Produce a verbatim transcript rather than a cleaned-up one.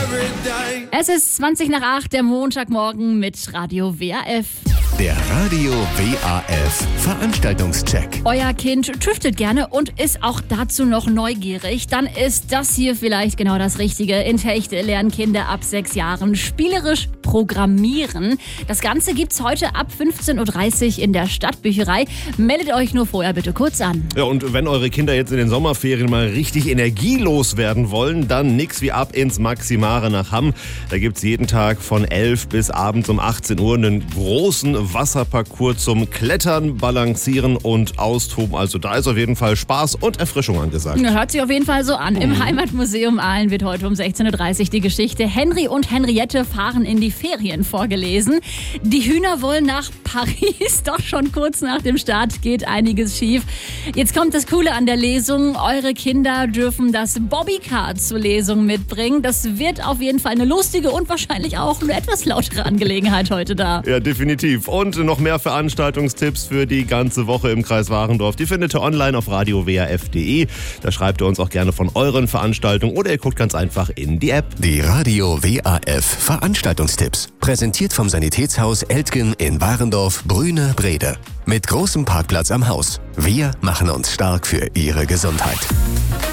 Es ist zwanzig nach acht, der Montagmorgen mit Radio W A F. Der Radio W A F Veranstaltungscheck. Euer Kind tüftelt gerne und ist auch dazu noch neugierig. Dann ist das hier vielleicht genau das Richtige. In Techte lernen Kinder ab sechs Jahren spielerisch programmieren. Das Ganze gibt's heute ab fünfzehn Uhr dreißig in der Stadtbücherei. Meldet euch nur vorher bitte kurz an. Ja, und wenn eure Kinder jetzt in den Sommerferien mal richtig energielos werden wollen, dann nix wie ab ins Maximare nach Hamm. Da gibt's jeden Tag von elf bis abends um achtzehn Uhr einen großen Wasserparcours zum Klettern, Balancieren und Austoben. Also da ist auf jeden Fall Spaß und Erfrischung angesagt. Ja, hört sich auf jeden Fall so an. Mhm. Im Heimatmuseum Aalen wird heute um sechzehn Uhr dreißig die Geschichte Henry und Henriette fahren in die Ferien vorgelesen. Die Hühner wollen nach Paris, doch schon kurz nach dem Start geht einiges schief. Jetzt kommt das Coole an der Lesung. Eure Kinder dürfen das Bobbycar zur Lesung mitbringen. Das wird auf jeden Fall eine lustige und wahrscheinlich auch eine etwas lautere Angelegenheit heute da. Ja, definitiv. Und noch mehr Veranstaltungstipps für die ganze Woche im Kreis Warendorf. Die findet ihr online auf radio w a f punkt d e. Da schreibt ihr uns auch gerne von euren Veranstaltungen oder ihr guckt ganz einfach in die App. Die Radio W A F Veranstaltungstipps. Präsentiert vom Sanitätshaus Eltgen in Warendorf, Brüne, Brede. Mit großem Parkplatz am Haus. Wir machen uns stark für Ihre Gesundheit.